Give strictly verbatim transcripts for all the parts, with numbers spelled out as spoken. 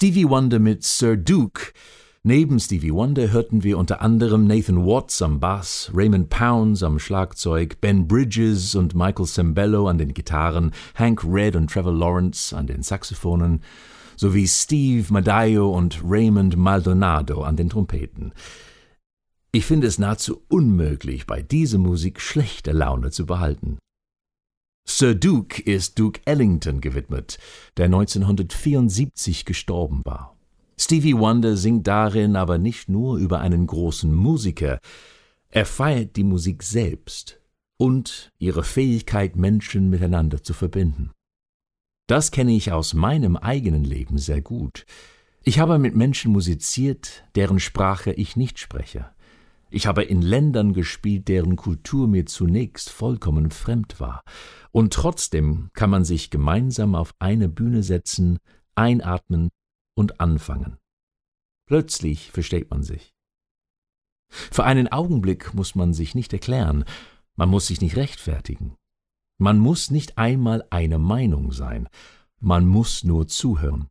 Stevie Wonder mit Sir Duke. Neben Stevie Wonder hörten wir unter anderem Nathan Watts am Bass, Raymond Pounds am Schlagzeug, Ben Bridges und Michael Sembello an den Gitarren, Hank Reid und Trevor Lawrence an den Saxophonen, sowie Steve Madaio und Raymond Maldonado an den Trompeten. Ich finde es nahezu unmöglich, bei dieser Musik schlechte Laune zu behalten. Sir Duke ist Duke Ellington gewidmet, der neunzehnhundertvierundsiebzig gestorben war. Stevie Wonder singt darin aber nicht nur über einen großen Musiker, er feiert die Musik selbst und ihre Fähigkeit, Menschen miteinander zu verbinden. Das kenne ich aus meinem eigenen Leben sehr gut. Ich habe mit Menschen musiziert, deren Sprache ich nicht spreche. Ich habe in Ländern gespielt, deren Kultur mir zunächst vollkommen fremd war. Und trotzdem kann man sich gemeinsam auf eine Bühne setzen, einatmen und anfangen. Plötzlich versteht man sich. Für einen Augenblick muss man sich nicht erklären, man muss sich nicht rechtfertigen. Man muss nicht einmal eine Meinung sein, man muss nur zuhören.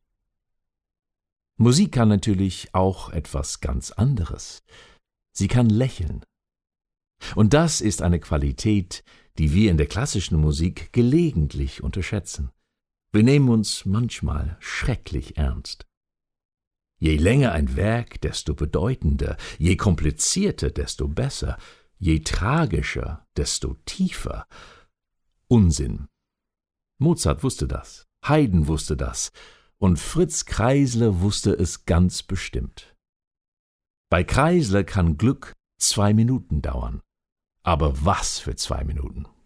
Musik kann natürlich auch etwas ganz anderes. Sie kann lächeln. Und das ist eine Qualität, die wir in der klassischen Musik gelegentlich unterschätzen. Wir nehmen uns manchmal schrecklich ernst. Je länger ein Werk, desto bedeutender, je komplizierter, desto besser, je tragischer, desto tiefer. Unsinn. Mozart wusste das, Haydn wusste das, und Fritz Kreisler wusste es ganz bestimmt. Bei Kreisler kann Glück zwei Minuten dauern. Aber was für zwei Minuten!